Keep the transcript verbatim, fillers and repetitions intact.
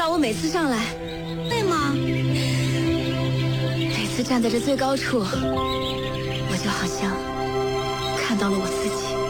吧，我每次上来， 累吗？ 每次站在这最高处，我就好像看到了我自己。